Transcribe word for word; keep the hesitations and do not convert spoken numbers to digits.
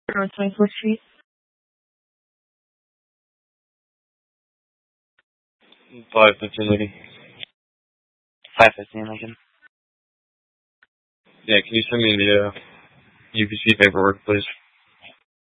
North twenty-fourth Street. five fifteen Lincoln. five fifteen Lincoln. Yeah, can you send me the uh, U P C paperwork, please?